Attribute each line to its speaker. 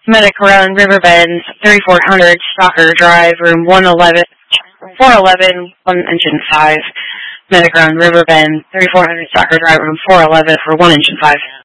Speaker 1: Medic Run, Riverbend, 3400 Stalker Drive, room 411, 1 engine 5. Medic Run, Riverbend, 3400 Stalker Drive, room 411 for 1 engine 5.